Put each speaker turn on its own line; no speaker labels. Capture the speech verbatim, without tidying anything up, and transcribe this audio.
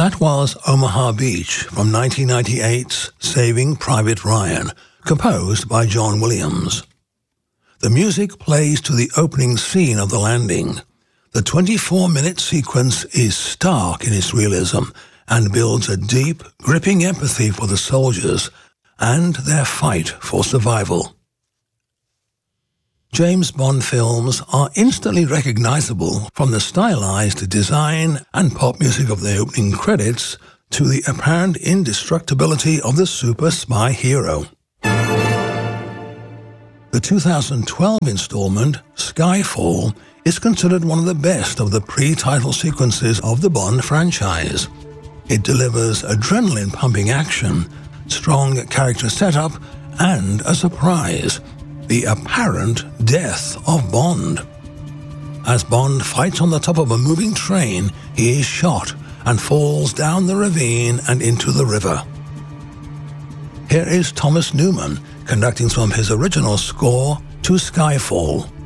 That was Omaha Beach from nineteen ninety-eight's Saving Private Ryan, composed by John Williams. The music plays to the opening scene of the landing. The twenty-four minute sequence is stark in its realism and builds a deep, gripping empathy for the soldiers and their fight for survival. James Bond films are instantly recognizable from the stylized design and pop music of the opening credits to the apparent indestructibility of the super spy hero. The two thousand twelve installment, Skyfall, is considered one of the best of the pre-title sequences of the Bond franchise. It delivers adrenaline-pumping action, strong character setup, and a surprise: the apparent death of Bond. As Bond fights on the top of a moving train, he is shot and falls down the ravine and into the river. Here is Thomas Newman conducting some of his original score to Skyfall.